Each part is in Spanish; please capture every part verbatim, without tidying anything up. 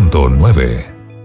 punto nueve.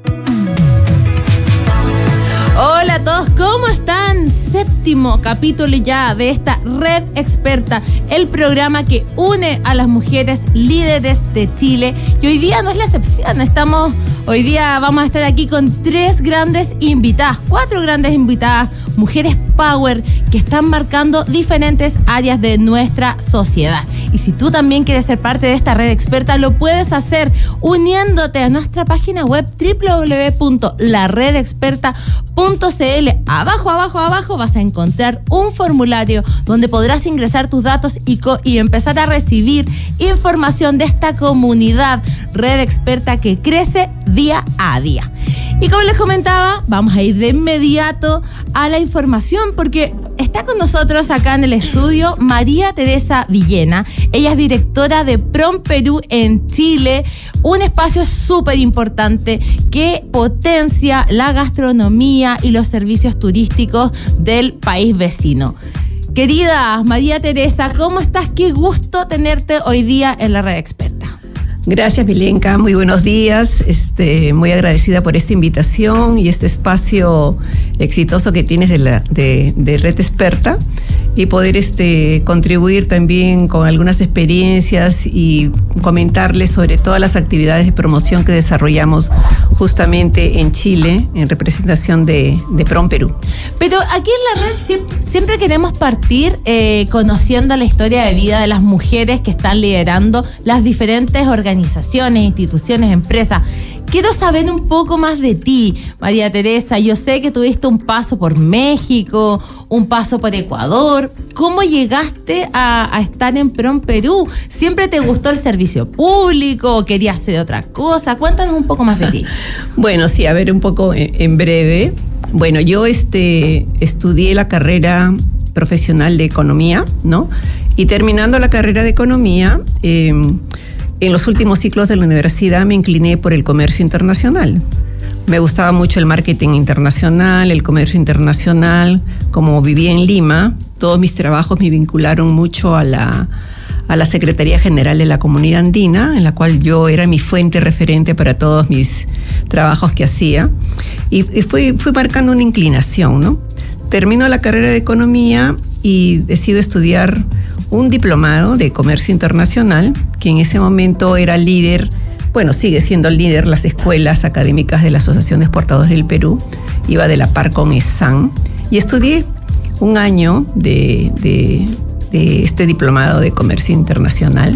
Hola a todos, ¿cómo están? Séptimo capítulo ya de esta Red Experta, el programa que une a las mujeres líderes de Chile. Y hoy día no es la excepción, estamos, hoy día vamos a estar aquí con tres grandes invitadas, cuatro grandes invitadas, mujeres power que están marcando diferentes áreas de nuestra sociedad. Y si tú también quieres ser parte de esta Red Experta, lo puedes hacer uniéndote a nuestra página web doble u doble u doble u punto la red experta punto c l. Abajo, abajo, abajo vas a encontrar un formulario donde podrás ingresar tus datos y, co- y empezar a recibir información de esta comunidad Red Experta que crece día a día. Y como les comentaba, vamos a ir de inmediato a la información porque está con nosotros acá en el estudio María Teresa Villena. Ella es directora de Prom Perú en Chile, un espacio súper importante que potencia la gastronomía y los servicios turísticos del país vecino. Querida María Teresa, ¿cómo estás? Qué gusto tenerte hoy día en la Red Experta. Gracias, Milenka. Muy buenos días. Este, muy agradecida por esta invitación y este espacio exitoso que tienes de, la, de, de Red Experta y poder este, contribuir también con algunas experiencias y comentarles sobre todas las actividades de promoción que desarrollamos justamente en Chile en representación de, de Prom Perú. Pero aquí en la red siempre, siempre queremos partir eh, conociendo la historia de vida de las mujeres que están liderando las diferentes organizaciones, instituciones, empresas. Quiero saber un poco más de ti, María Teresa. Yo sé que tuviste un paso por México, un paso por Ecuador. ¿Cómo llegaste a, a estar en Prom Perú? ¿Siempre te gustó el servicio público o querías hacer otra cosa? Cuéntanos un poco más de ti. Bueno, sí, a ver, un poco en, en breve. Bueno, yo este, estudié la carrera profesional de economía, ¿no? Y terminando la carrera de economía, eh, en los últimos ciclos de la universidad me incliné por el comercio internacional. Me gustaba mucho el marketing internacional, el comercio internacional. Como vivía en Lima, todos mis trabajos me vincularon mucho a la, a la Secretaría General de la Comunidad Andina, en la cual yo era mi fuente referente para todos mis trabajos que hacía. Y, y fui, fui marcando una inclinación, ¿no? Termino la carrera de economía y decido estudiar un diplomado de comercio internacional, que en ese momento era líder, bueno, sigue siendo líder las escuelas académicas de la Asociación de Exportadores del Perú, iba de la par con ESAN, y estudié un año de, de, de este diplomado de comercio internacional,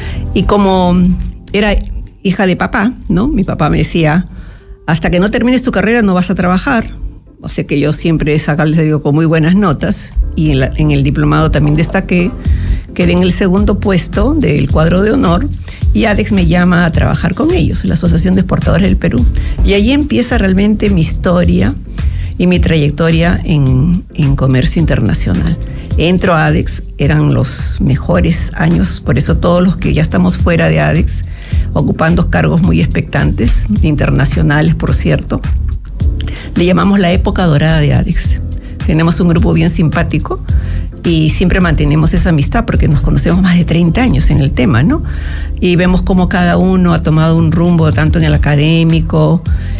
y como era hija de papá, ¿no? Mi papá me decía, hasta que no termines tu carrera no vas a trabajar. O sea que yo siempre saco, les digo, con muy buenas notas, y en, la, en el diplomado también destaqué, quedé en el segundo puesto del cuadro de honor, y ADEX me llama a trabajar con ellos, la Asociación de Exportadores del Perú. Y ahí empieza realmente mi historia y mi trayectoria en, en comercio internacional. Entro a ADEX, eran los mejores años, por eso todos los que ya estamos fuera de ADEX, ocupando cargos muy expectantes, internacionales, por cierto, le llamamos la época dorada de ADEX. Tenemos un grupo bien simpático y siempre mantenemos esa amistad porque nos conocemos más de treinta años en el tema, ¿no? Y vemos cómo cada uno ha tomado un rumbo tanto en el académico,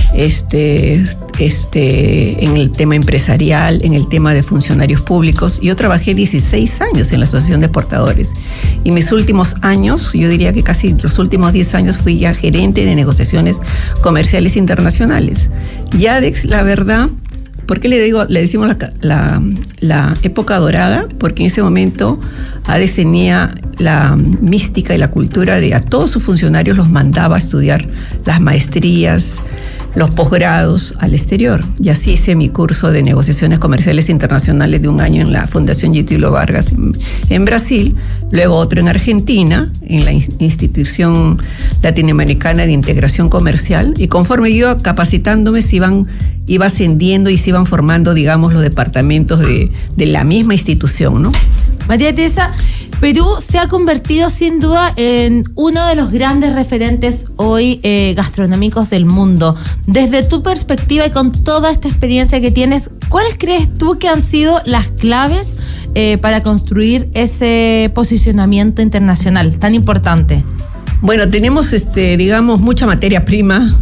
este, este, en el tema empresarial, en el tema de funcionarios públicos. Yo trabajé dieciséis años en la Asociación de Exportadores y mis últimos años, yo diría que casi los últimos diez años fui ya gerente de negociaciones comerciales internacionales. Y ADEX, la verdad, ¿por qué le digo, le decimos la, la, la época dorada? Porque en ese momento ADEX tenía la mística y la cultura de a todos sus funcionarios los mandaba a estudiar las maestrías, los posgrados al exterior. Y así hice mi curso de negociaciones comerciales internacionales de un año en la Fundación Getúlio Vargas en, en Brasil, luego otro en Argentina, en la Institución Latinoamericana de Integración Comercial, y conforme yo iba capacitándome se iban, iba ascendiendo y se iban formando, digamos, los departamentos de, de la misma institución, ¿no? María Teresa, Perú se ha convertido sin duda en uno de los grandes referentes hoy eh, gastronómicos del mundo. Desde tu perspectiva y con toda esta experiencia que tienes, ¿cuáles crees tú que han sido las claves eh, para construir ese posicionamiento internacional tan importante? Bueno, tenemos, este, digamos, mucha materia prima